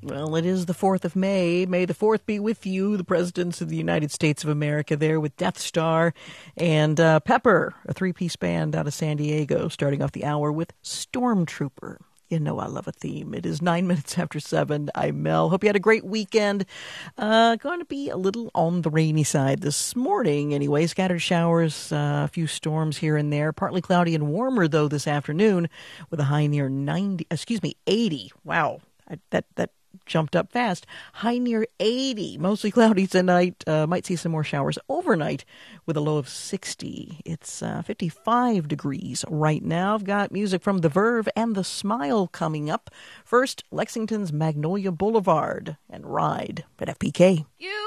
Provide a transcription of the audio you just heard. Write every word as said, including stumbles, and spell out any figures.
Well, it is the fourth of May. May the fourth be with you, the presidents of the United States of America there with Death Star and uh, Pepper, a three-piece band out of San Diego, starting off the hour with Stormtrooper. You know I love a theme. It is nine minutes after seven. I'm Mel. Hope you had a great weekend. Uh, going to be a little on the rainy side this morning anyway. Scattered showers, uh, a few storms here and there. Partly cloudy and warmer, though, this afternoon with a high near ninety, excuse me, eighty. Wow, I, that, that jumped up fast. High near eighty. Mostly cloudy tonight. Uh, might see some more showers overnight with a low of sixty. It's uh, fifty-five degrees right now. I've got music from The Verve and The Smile coming up. First, Lexington's Magnolia Boulevard and Ride at F P K. You